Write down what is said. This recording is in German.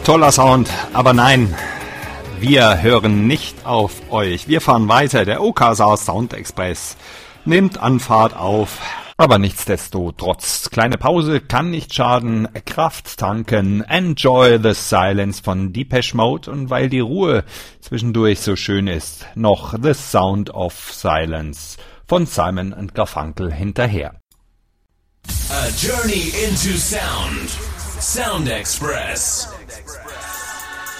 Toller Sound, aber nein, wir hören nicht auf euch. Wir fahren weiter. Der Okasa Sound Express nimmt Anfahrt auf. Aber nichtsdestotrotz, kleine Pause kann nicht schaden. Kraft tanken, Enjoy the Silence von Depeche Mode und weil die Ruhe zwischendurch so schön ist, noch The Sound of Silence von Simon & Garfunkel hinterher. A journey into sound. Sound Express.